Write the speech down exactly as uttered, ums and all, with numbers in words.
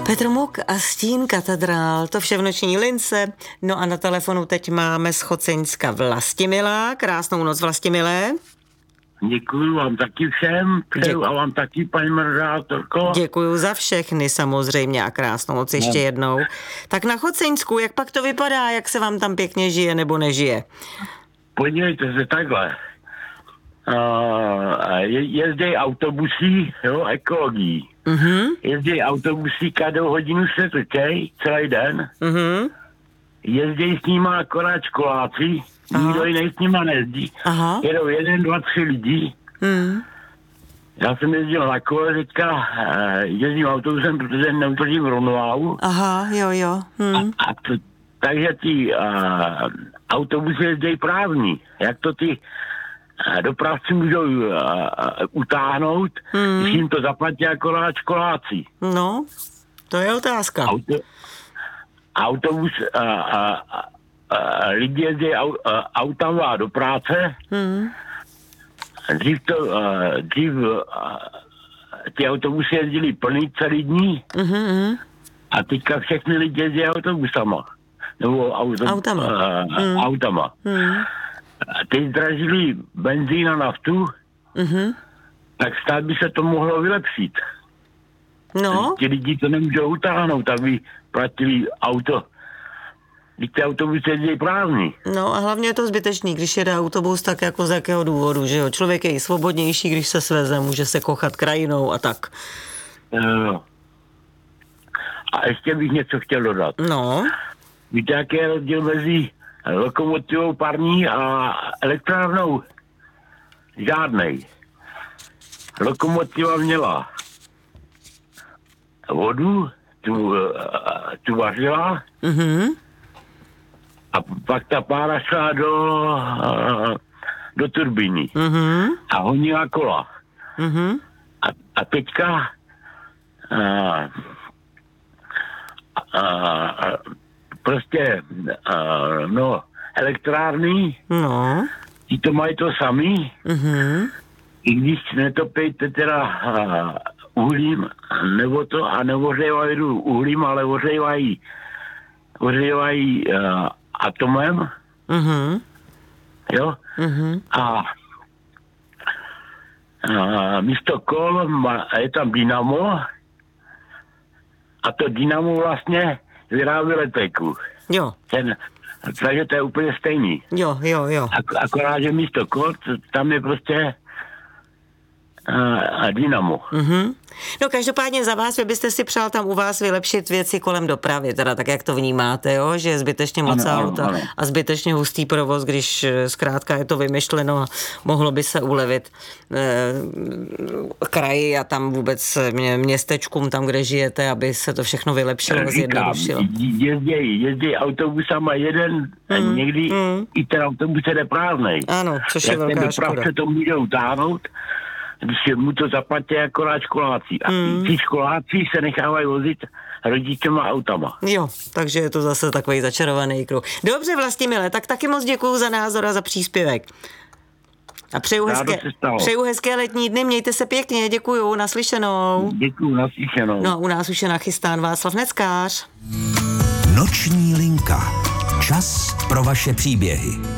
Petr Muk a Stín katedrál, to vše v noční lince. No a na telefonu teď máme z Choceňska Vlastimila. Krásnou noc, Vlastimilé. Děkuju vám taky všem, přeju Děk... a vám taky, paní moderátorko. Děkuju za všechny samozřejmě a krásnou noc ještě no. jednou. Tak na Choceňsku, jak pak to vypadá, jak se vám tam pěkně žije nebo nežije? Podívejte se takhle. Uh, je, jezdí autobusy, jo, ekologií. Uh-huh. Jezdí autobusy, každou hodinu se točej, celý den. Uh-huh. Jezdí s nima akorát školáci, aha. Nikdo jiný s nima nejezdí. Aha. Jedou jeden, dva, tři lidi. Uh-huh. Já jsem jezdil na kole, teďka uh, jezdím autobusem, protože neutržím rovnováhu. Aha, jo, jo. Uh-huh. A, a to, takže ty uh, autobusy jezdí prázdní. Jak to ty dopravci můžou uh, uh, utáhnout, hmm. když jim to zaplatí akorát školáci. No, to je otázka. Auto, autobus, uh, uh, uh, lidi jezdí au, uh, autama do práce. Hmm. Dřív to, uh, dřív uh, ty autobusy jezdili plný celý dní hmm. a teďka všechny lidi jezdí autobusama. Nebo auto, autama. Uh, hmm. autama. Hmm. Teď zdražili benzín a naftu, uh-huh. tak snad by se to mohlo vylepšit. No. Ti lidi to nemůžou utáhnout, aby platili auto. Když ty autobusy jezdí prázdný. No a hlavně je to zbytečný, když jede autobus, tak jako z jakého důvodu, že jo? Člověk je i svobodnější, když se sveze, může se kochat krajinou a tak. Uh, a ještě bych něco chtěl dodat. No. Víte, jaký je rozdíl mezi lokomotivou parní a elektrárnou? Žádnej. Lokomotiva měla vodu, tu, tu vařila mm-hmm. a pak ta pára šla do, do turbíny mm-hmm. a honila kola. Mm-hmm. A, a teďka a, a, a, prostě, uh, no, elektrárny, no. Ti to mají to samý, uh-huh. I když netopíte teda uh, uhlím, nebo to, a nevořejvají uhlím, ale vořejvají, vořejvají uh, atomem, uh-huh. jo, uh-huh. a uh, místo kol má, je tam dynamo, a to dynamo vlastně vyrábí leteku. Jo. Ten, takže to je úplně stejný. Jo, jo, jo. Ak- akorát, že místo kol, tam je prostě uh, dynamo. Mm-hmm. No každopádně za vás, vy byste si přál tam u vás vylepšit věci kolem dopravy, teda tak, jak to vnímáte, jo? Že je zbytečně moc ano, auta ano, ano. a zbytečně hustý provoz, když zkrátka je to vymyšleno a mohlo by se ulevit eh, kraji a tam vůbec mě, městečkům, tam, kde žijete, aby se to všechno vylepšilo a zjednodušilo. Jezdí, jezdí autobusama jeden, mm, někdy mm. i ten autobus jde prázdnej. Ano, což je velká škoda. Jak ten dopravce to může utáhnout, když mu to zaplatí akorát školáci. A mm. ti školáci se nechávají vozit rodičema autama. Jo, takže je to zase takový začarovaný kruh. Dobře, Vlastimile, tak taky moc děkuju za názor a za příspěvek. A přeju hezké, přeju hezké letní dny, mějte se pěkně, děkuju, naslyšenou. Děkuju, naslyšenou. No a u nás už je nachystán Václav Neckář. Noční linka. Čas pro vaše příběhy.